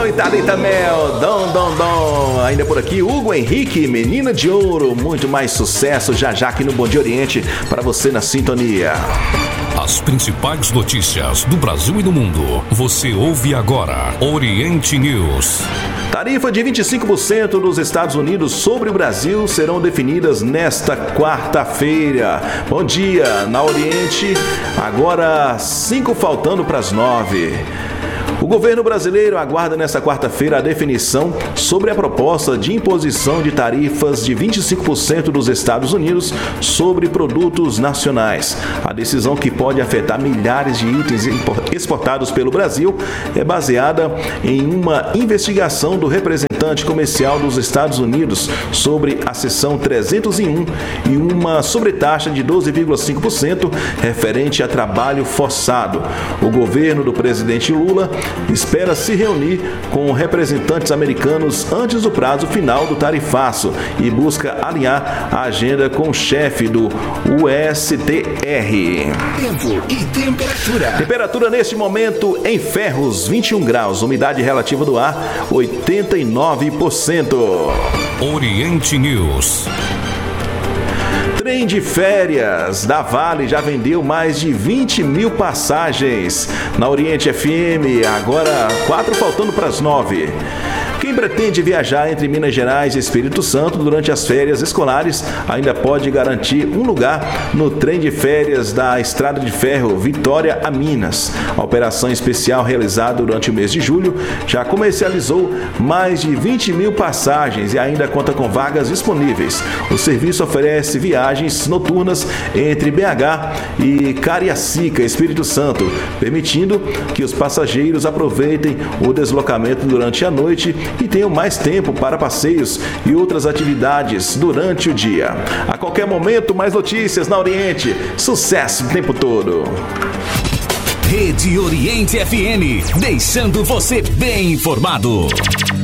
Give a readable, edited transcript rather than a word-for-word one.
Oi, Thalita Mel, Dom. Ainda por aqui, Hugo Henrique, Menina de Ouro. Muito mais sucesso já aqui no Bom Dia Oriente para você na sintonia. As principais notícias do Brasil e do mundo. Você ouve agora Oriente News. Tarifa de 25% dos Estados Unidos sobre o Brasil serão definidas nesta quarta-feira. Bom dia, na Oriente, agora 5 faltando para as 9. O governo brasileiro aguarda nesta quarta-feira a definição sobre a proposta de imposição de tarifas de 25% dos Estados Unidos sobre produtos nacionais. A decisão, que pode afetar milhares de itens exportados pelo Brasil, é baseada em uma investigação do representante comercial dos Estados Unidos sobre a seção 301 e uma sobretaxa de 12,5% referente a trabalho forçado. O governo do presidente Lula espera se reunir com representantes americanos antes do prazo final do tarifaço e busca alinhar a agenda com o chefe do USTR. Tempo e temperatura. Temperatura neste momento em Ferros, 21 graus. Umidade relativa do ar, 89%. Oriente News. Trem de férias da Vale já vendeu mais de 20 mil passagens. Na Oriente FM, agora 4 faltando para as 9. Quem pretende viajar entre Minas Gerais e Espírito Santo durante as férias escolares ainda pode garantir um lugar no trem de férias da Estrada de Ferro Vitória a Minas. A operação especial realizada durante o mês de julho já comercializou mais de 20 mil passagens e ainda conta com vagas disponíveis. O serviço oferece viagens noturnas entre BH e Cariacica, Espírito Santo, permitindo que os passageiros aproveitem o deslocamento durante a noite e tenham mais tempo para passeios e outras atividades durante o dia. A qualquer momento, mais notícias na Oriente. Sucesso o tempo todo. Rede Oriente FM, deixando você bem informado.